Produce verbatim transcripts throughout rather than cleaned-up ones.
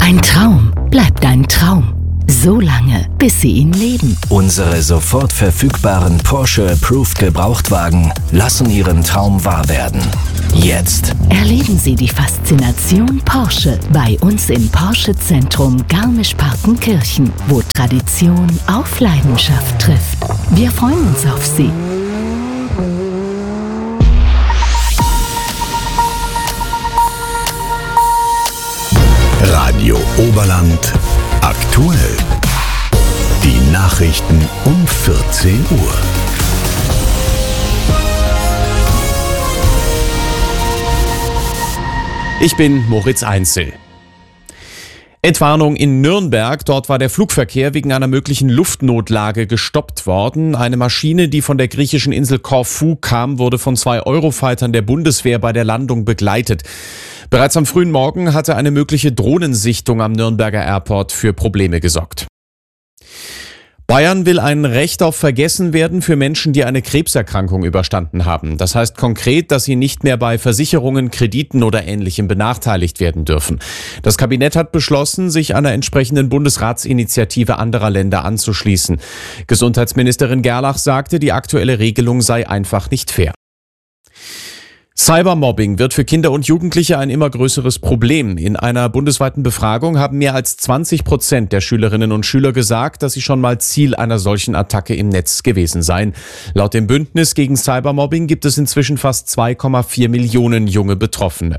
Ein Traum bleibt ein Traum. So lange, bis Sie ihn leben. Unsere sofort verfügbaren Porsche Approved Gebrauchtwagen lassen Ihren Traum wahr werden. Jetzt Erleben Sie die Faszination Porsche bei uns im Porsche-Zentrum Garmisch-Partenkirchen, wo Tradition auf Leidenschaft trifft. Wir freuen uns auf Sie. Radio Oberland aktuell. Die Nachrichten um vierzehn Uhr. Ich bin Moritz Einzel. Entwarnung in Nürnberg. Dort war der Flugverkehr wegen einer möglichen Luftnotlage gestoppt worden. Eine Maschine, die von der griechischen Insel Korfu kam, wurde von zwei Eurofightern der Bundeswehr bei der Landung begleitet. Bereits am frühen Morgen hatte eine mögliche Drohnensichtung am Nürnberger Airport für Probleme gesorgt. Bayern will ein Recht auf Vergessenwerden für Menschen, die eine Krebserkrankung überstanden haben. Das heißt konkret, dass sie nicht mehr bei Versicherungen, Krediten oder Ähnlichem benachteiligt werden dürfen. Das Kabinett hat beschlossen, sich einer entsprechenden Bundesratsinitiative anderer Länder anzuschließen. Gesundheitsministerin Gerlach sagte, die aktuelle Regelung sei einfach nicht fair. Cybermobbing wird für Kinder und Jugendliche ein immer größeres Problem. In einer bundesweiten Befragung haben mehr als zwanzig Prozent der Schülerinnen und Schüler gesagt, dass sie schon mal Ziel einer solchen Attacke im Netz gewesen seien. Laut dem Bündnis gegen Cybermobbing gibt es inzwischen fast zwei Komma vier Millionen junge Betroffene.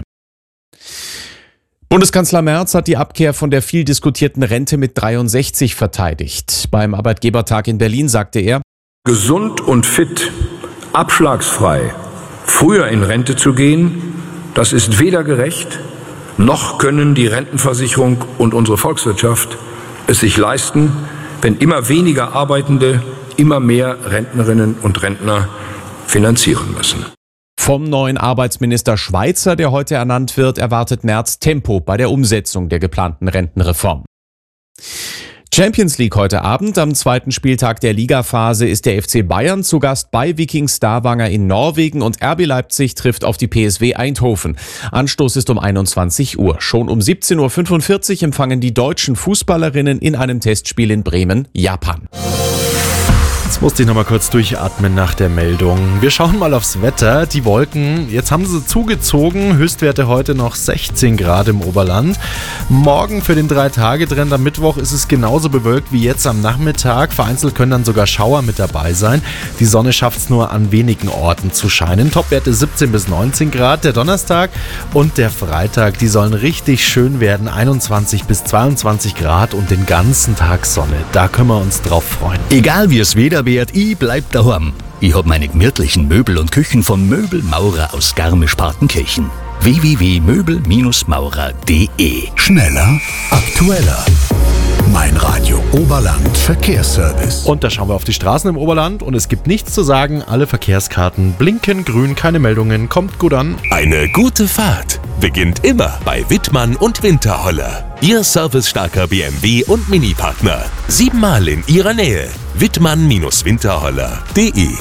Bundeskanzler Merz hat die Abkehr von der viel diskutierten Rente mit dreiundsechzig verteidigt. Beim Arbeitgebertag in Berlin sagte er: Gesund und fit, abschlagsfrei, früher in Rente zu gehen, das ist weder gerecht, noch können die Rentenversicherung und unsere Volkswirtschaft es sich leisten, wenn immer weniger Arbeitende immer mehr Rentnerinnen und Rentner finanzieren müssen. Vom neuen Arbeitsminister Schweizer, der heute ernannt wird, erwartet Merz Tempo bei der Umsetzung der geplanten Rentenreform. Champions League heute Abend. Am zweiten Spieltag der Ligaphase ist der F C Bayern zu Gast bei Viking Stavanger in Norwegen und R B Leipzig trifft auf die P S V Eindhoven. Anstoß ist um einundzwanzig Uhr. Schon um siebzehn Uhr fünfundvierzig empfangen die deutschen Fußballerinnen in einem Testspiel in Bremen Japan. Jetzt musste ich noch mal kurz durchatmen nach der Meldung. Wir schauen mal aufs Wetter. Die Wolken, jetzt haben sie zugezogen. Höchstwerte heute noch sechzehn Grad im Oberland. Morgen für den Drei-Tage-Trend am Mittwoch ist es genauso bewölkt wie jetzt am Nachmittag. Vereinzelt können dann sogar Schauer mit dabei sein. Die Sonne schafft es nur an wenigen Orten zu scheinen. Topwerte siebzehn bis neunzehn Grad. Der Donnerstag und der Freitag, die sollen richtig schön werden. einundzwanzig bis zweiundzwanzig Grad und den ganzen Tag Sonne. Da können wir uns drauf freuen. Egal wie es Wetter wird, ich bleib daheim. Ich hab meine gemütlichen Möbel und Küchen von Möbelmaurer aus Garmisch-Partenkirchen. w w w punkt möbel maurer punkt d e. Schneller, aktueller. Mein Radio Oberland Verkehrsservice. Und da schauen wir auf die Straßen im Oberland und es gibt nichts zu sagen. Alle Verkehrskarten blinken grün, keine Meldungen. Kommt gut an. Eine gute Fahrt beginnt immer bei Wittmann und Winterholler. Ihr servicestarker B M W und Mini-Partner. Siebenmal in Ihrer Nähe. Wittmann Winterholler punkt d e.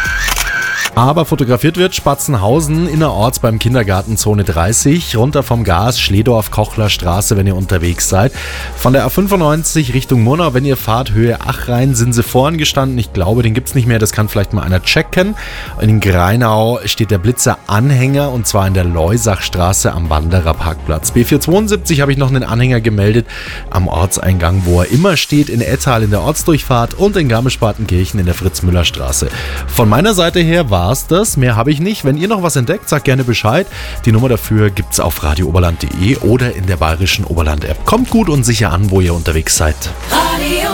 Aber fotografiert wird Spatzenhausen innerorts beim Kindergarten Zone dreißig, runter vom Gas, Schledorf, Kochlerstraße, wenn ihr unterwegs seid. Von der A fünfundneunzig Richtung Murnau, wenn ihr fahrt, Höhe Achrhein, sind sie vorhin gestanden. Ich glaube, den gibt's nicht mehr, das kann vielleicht mal einer checken. In Greinau steht der Blitzer-Anhänger und zwar in der Leusachstraße am Wandererparkplatz. B vierhundertzweiundsiebzig habe ich noch einen Anhänger gemeldet am Ortseingang, wo er immer steht, in Ettal in der Ortsdurchfahrt und in Garmisch-Partenkirchen in der Fritz-Müller-Straße. Von meiner Seite her war war's das. Mehr habe ich nicht. Wenn ihr noch was entdeckt, sagt gerne Bescheid. Die Nummer dafür gibt's auf radio oberland punkt d e oder in der bayerischen Oberland-App. Kommt gut und sicher an, wo ihr unterwegs seid. Radio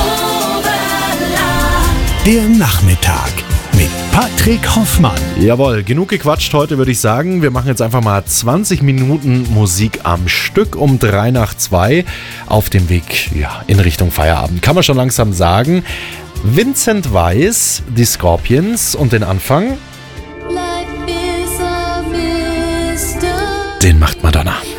Oberland. Der Nachmittag mit Patrick Hoffmann. Jawohl, genug gequatscht heute, würde ich sagen. Wir machen jetzt einfach mal zwanzig Minuten Musik am Stück um drei nach zwei auf dem Weg ja, in Richtung Feierabend. Kann man schon langsam sagen. Vincent Weiss, die Scorpions und den Anfang, den macht Madonna.